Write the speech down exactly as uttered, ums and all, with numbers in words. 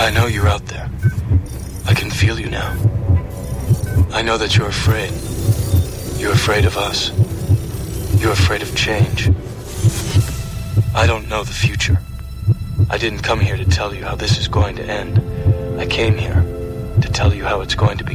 I know you're out there. I can feel you now. I know that you're afraid. You're afraid of us. You're afraid of change. I don't know the future. I didn't come here to tell you how this is going to end. I came here to tell you how it's going to be.